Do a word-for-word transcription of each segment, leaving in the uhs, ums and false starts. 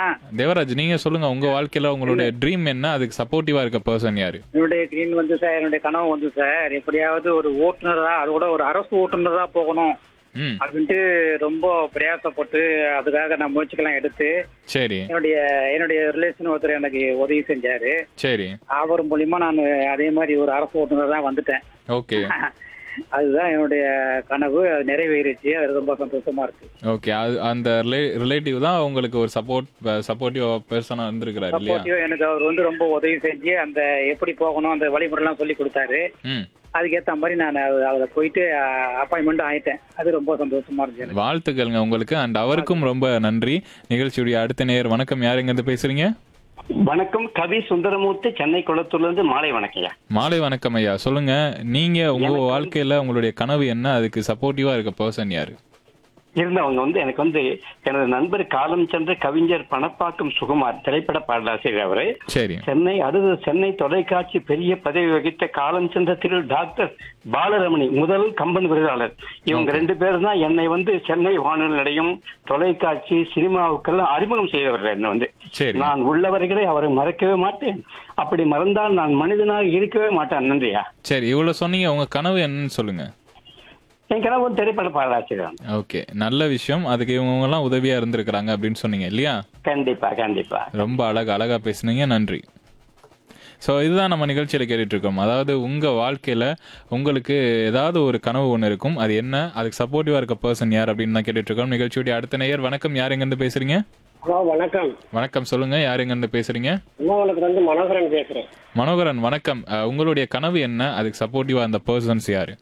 தேவராஜ், நீங்க சொல்லுங்க, உங்க வாழ்க்கையில உங்களுடைய ட்ரீம் என்ன? அதுக்கு சப்போர்ட்டிவா இருக்க பர்சன் யாரு? என்னுடைய ட்ரீம் வந்து சார், என்னுடைய கனவு வந்து சார், எப்படியாவது ஒரு ஓட்டுநரா, அதோட ஒரு அரசு ஓட்டுநரா போகணும் ம். அப்படின்ட்டு ரொம்ப பிரயாசப்பட்டு அதுக்காக நான் முயற்சிகள்லாம் எடுத்து சரி என்னுடைய என்னுடைய ரிலேஷன் ஒருத்தர் எனக்கு உதவி செஞ்சாரு. சரி அவர் மூலியமா நான் அதே மாதிரி ஒரு அரசு ஓட்டுநர் தான் வந்துட்டேன். ஓகே அதுதான் என்னுடைய கனவு. அது நிறைவேறிச்சு. அது ரொம்ப சந்தோஷமா இருக்கு. ஓகே. அது அந்த ரிலேட்டிவ் தான் உங்களுக்கு ஒரு சப்போர்ட் சப்போர்ட்டிவ் பர்சனா இருந்திருக்கிறாரு இல்லையா? சப்போர்ட்டிவா எனக்கு அவர் வந்து ரொம்ப உதவி செஞ்சு அந்த எப்படி போகணும் அந்த வழிமுறைலாம் சொல்லி கொடுத்தாரு. ம். அதுக்கேற்ற மாதிரி நான் அதில் போயிட்டு அப்பாயின்மெண்ட் ஆயிட்டேன். அது ரொம்ப சந்தோஷமா இருந்துச்சு எனக்கு. வாழ்த்துக்கள்ங்க உங்களுக்கு. அண்ட் அவருக்கும் ரொம்ப நன்றி. நிகழ்ச்சியுடைய அடுத்த நேயர், வணக்கம். யார் எங்க இருந்து பேசுறீங்க? வணக்கம், கவி சுந்தரமூர்த்தி, சென்னை குளத்தூர்ல இருந்து. மாலை வணக்கம். மாலை வணக்கம் ஐயா. சொல்லுங்க, நீங்க உங்க வாழ்க்கையில உங்களுடைய கனவு என்ன? அதுக்கு சப்போர்ட்டிவா இருக்க பர்சன் யாரு? இருந்தவங்க வந்து எனக்கு வந்து எனது நண்பர் காலம் சென்ற கவிஞர் பணப்பாக்கம் சுகுமார், திரைப்பட பாடலாசிரியர். அவரு சரி. சென்னை அடுத்த சென்னை தொலைக்காட்சி பெரிய பதவி வகித்த காலம் சென்ற திரு டாக்டர் பாலரமணி, முதல் கம்பன் விருதாளர். இவங்க ரெண்டு பேரும் தான் என்னை வந்து சென்னை வானொலி நிலையம், தொலைக்காட்சி, சினிமாவுக்கெல்லாம் அறிமுகம் செய்தவர்கள். என்ன வந்து நான் உள்ளவர்களை அவரை மறக்கவே மாட்டேன். அப்படி மறந்தால் நான் மனிதனாக இருக்கவே மாட்டேன். நன்றியா. சரி, இவ்வளவு சொன்னீங்க. உங்க கனவு என்னன்னு சொல்லுங்க. என் கனவு திரைப்பட பாடலாசிரியர். ஓகே, நல்ல விஷயம். அதுக்கு இவங்க எல்லாம் உதவியா இருந்திருக்கிறாங்க அப்படின்னு சொன்னீங்க இல்லையா? கண்டிப்பா கண்டிப்பா. ரொம்ப அழகா அழகா பேசுனீங்க. நன்றி. ஸோ இதுதான் நம்ம நிகழ்ச்சியில் கேட்டுட்டு இருக்கோம். அதாவது உங்கள் வாழ்க்கையில் உங்களுக்கு ஏதாவது ஒரு கனவு ஒன்று இருக்கும். அது என்ன? அதுக்கு சப்போர்ட்டிவாக இருக்க பர்சன் யார் அப்படின்னு தான் கேட்டுட்டு இருக்கோம். நிகழ்ச்சியுடைய அடுத்த நேயர், வணக்கம். யார் எங்கேருந்து பேசுறீங்க? ஹலோ, வணக்கம். வணக்கம், சொல்லுங்க. யார் எங்கேருந்து பேசுறீங்க? வந்து மனோகரன் பேசுறேன். மனோகரன், வணக்கம். உங்களுடைய கனவு என்ன? அதுக்கு சப்போர்ட்டிவாக அந்த பர்சன்ஸ் யாரு?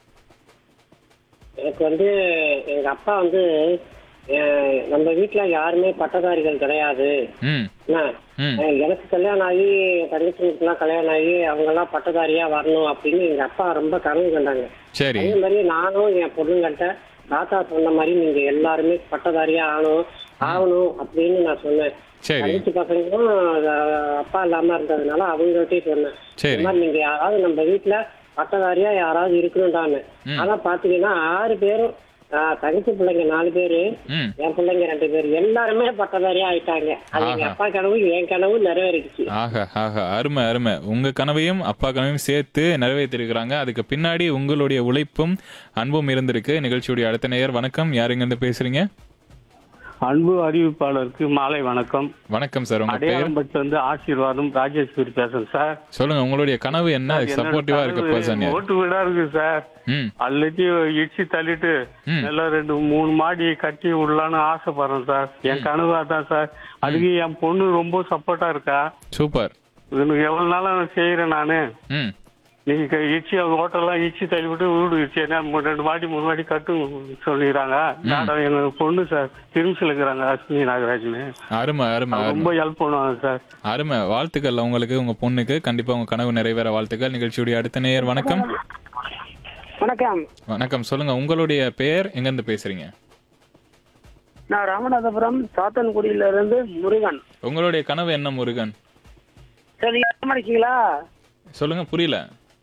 எனக்கு வந்து எங்க அப்பா வந்து நம்ம வீட்டுல யாருமே பட்டதாரிகள் கிடையாது. எனக்கு கல்யாணம் ஆகி தங்கச்சிங்களுக்குலாம் கல்யாணம் ஆகி அவங்க எல்லாம் பட்டதாரியா வரணும் அப்படின்னு எங்க அப்பா ரொம்ப கனவு கண்டாங்க. அதே மாதிரி நானும் என் பொண்ணுங்கள்ட்ட தாத்தா சொன்ன மாதிரி நீங்க எல்லாருமே பட்டதாரியா ஆகணும் ஆகணும் அப்படின்னு நான் சொன்னேன். தங்கச்சி பசங்களும் அப்பா இல்லாம இருந்ததுனால அவங்கள்ட்டயும் சொன்னேன், நீங்க யாராவது நம்ம வீட்டுல பட்டதாரியா யாராவது இருக்கணும்டான்னு. ஆனா பாத்தீங்கன்னா ஆறு பேரும், தங்கச்சி பிள்ளைங்க நாலு பேரு, என் பிள்ளைங்க ரெண்டு பேரு, எல்லாருமே பட்டதாரியா ஆயிட்டாங்க. அது எங்க அப்பா கனவு என் கனவு நிறைவேறிடுச்சு. ஆஹா ஆஹா, அருமை அருமை. உங்க கனவையும் அப்பா கனவையும் சேர்த்து நிறைவேற்றிருக்கிறாங்க. அதுக்கு பின்னாடி உங்களுடைய உழைப்பும் அன்பும் இருந்திருக்கு. நிகழ்ச்சியுடைய அடுத்த நேயர், வணக்கம். யார் எங்க இருந்து பேசுறீங்க? அன்பு அறிவிப்பாளருக்கு மாலை வணக்கம். வணக்கம் சார். உங்க பேர்? வந்து ஆசீர்வாதம் ராஜேஸ்வரி பேசுறேன் சார். சொல்லுங்க, உங்களுடைய கனவு என்ன? சப்போர்ட்டிவா இருக்க பர்சன் யார்? ஓட்டு வீடா இருக்கு சார். எல்லாத்தையும் இடிச்சு தள்ளிட்டு எல்லாம் ரெண்டு மூணு மாடி கட்டி விடலான்னு ஆசைப்படுறேன் சார். என் கனவு அதான் சார். அதுக்கு என் பொண்ணு ரொம்ப சப்போர்ட்டா இருக்கா. சூப்பர். எனக்கு எவ்வளவு நாளா செய்யறேன் நானு. நீங்க இச்சி ஹோட்டல்லாம் இச்சி தள்ளி விட்டு வீடு இச்சு ரெண்டு மாடி மூணு மாடி கட்டு சொல்லிடுறாங்க. எங்க பொண்ணு சார் திரும்பில இருக்கிறாங்க, அஸ்வினி நாகராஜ்னு. அருமை அருமை. ரொம்ப ஹெல்ப் பண்ணுவாங்க சார். அருமை. வாழ்த்துக்கள் உங்களுக்கு, உங்க பொண்ணுக்கு. கண்டிப்பா உங்க கனவு நிறைவேற வாழ்த்துக்கள். நிகழ்ச்சியுடைய அடுத்த நேயர், வணக்கம். வணக்கம். வணக்கம், சொல்லுங்க. உங்களுடைய பெயர், எங்க இருந்து பேசுறீங்க? நான் ராமநாதபுரம் சாத்தன்குடியில இருந்து முருகன். உங்களுடைய கனவு என்ன முருகன்? சரி, இருக்கீங்களா? சொல்லுங்க, புரியல.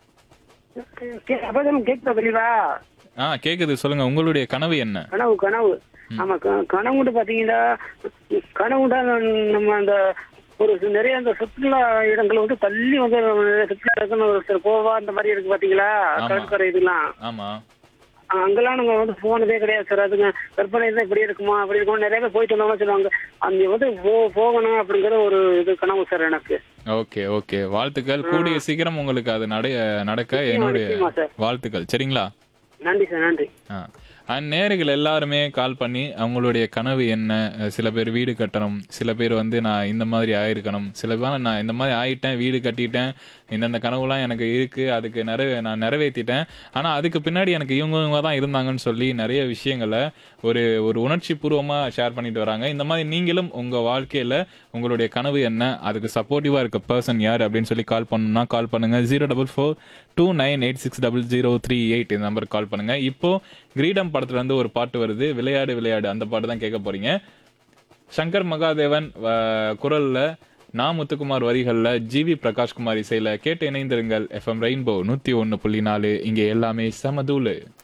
தெளிவா ஆ கேக்குது, சொல்லுங்க. உங்களுடைய கனவு என்ன? கனவு கனவு ஆமா, கனவு பாத்தீங்கன்னா கனவு தான் நம்ம அந்த ஒரு நிறைய அந்த சுற்றுலா இடங்கள் வந்து தள்ளி வந்து சுற்றுலா இருக்குன்னு ஒருத்தர் கோவா அந்த மாதிரி இருக்கு பாத்தீங்களா, கடற்கரை இதெல்லாம். ஆமா, அங்கெல்லாம் நம்ம வந்து போனதே கிடையாது சார். அதுங்க கற்பனை தான் இப்படி இருக்குமா அப்படி இருக்குமா நிறைய பேர் போயிட்டு வந்தோம்னு சொல்லுவாங்க. அங்க வந்து போகணும் அப்படிங்கிற ஒரு இது கனவு சார் எனக்கு. ஓகே ஓகே, வாழ்த்துக்கள். கூடிய சீக்கிரம் உங்களுக்கு அது நடைய நடக்க என்னுடைய வாழ்த்துக்கள். சரிங்களா? நன்றி சார், நன்றி. அண்ட் நேயர்கள் எல்லாருமே கால் பண்ணி அவங்களுடைய கனவு என்ன, சில பேர் வீடு கட்டணும், சில பேர் வந்து நான் இந்த மாதிரி ஆயிருக்கணும், சில பேர் நான் இந்த மாதிரி ஆயிட்டேன், வீடு கட்டிட்டேன், இந்தந்த கனவுலாம் எனக்கு இருக்குது, அதுக்கு நிறைவே நான் நிறைவேற்றிட்டேன், ஆனால் அதுக்கு பின்னாடி எனக்கு இவங்க இவங்க தான் இருந்தாங்கன்னு சொல்லி நிறைய விஷயங்களை ஒரு ஒரு உணர்ச்சி பூர்வமாக ஷேர் பண்ணிட்டு வராங்க. இந்த மாதிரி நீங்களும் உங்கள் வாழ்க்கையில் உங்களுடைய கனவு என்ன, அதுக்கு சப்போர்ட்டிவாக இருக்க பர்சன் யார் அப்படின்னு சொல்லி கால் பண்ணணும்னா கால் பண்ணுங்கள். Zero double four two nine eight six double zero three eight இந்த நம்பருக்கு கால் பண்ணுங்கள். இப்போது கிரீடம் படத்துல இருந்து ஒரு பாட்டு வருது, விளையாடு விளையாடு. அந்த பாட்டு தான் கேட்க போறீங்க. சங்கர் மகாதேவன் குரல்ல, நா முத்துக்குமார் வரிகள்ல, ஜிவி பிரகாஷ்குமார் இசையில. கேட்டு இணைந்திருங்கள். எஃப்எம் ரெயின்போ நூத்தி ஒன்னு புள்ளி நாலு. இங்கே எல்லாமே சமதூளு.